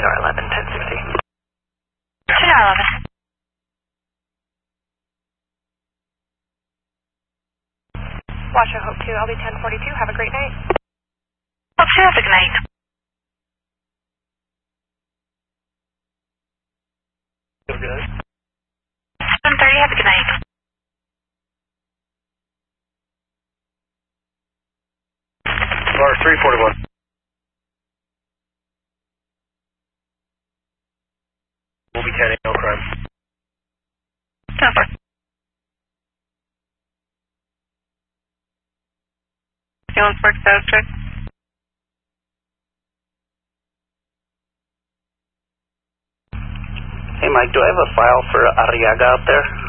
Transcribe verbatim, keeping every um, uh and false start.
Radar eleven, ten sixty. Radar eleven. Watch Hope two, L B ten forty-two, have a great night. Hope two, have a good night. seven thirty, have a good night. Bar three forty-one. We'll be ten, no crime. Over. Galensburg, South Street. Hey Mike, do I have a file for Arriaga out there?